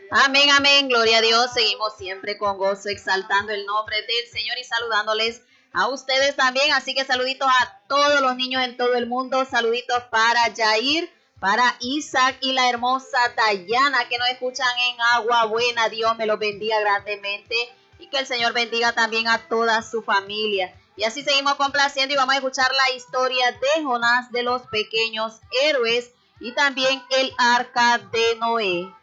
Amén, amén, gloria a Dios. Seguimos siempre con gozo, exaltando el nombre del Señor y saludándoles a ustedes también. Así que saluditos a todos los niños en todo el mundo. Saluditos para Jair, para Isaac y la hermosa Dayana que nos escuchan en Agua Buena. Dios me los bendiga grandemente y que el Señor bendiga también a toda su familia. Y así seguimos complaciendo y vamos a escuchar la historia de Jonás, de los pequeños héroes y también el arca de Noé.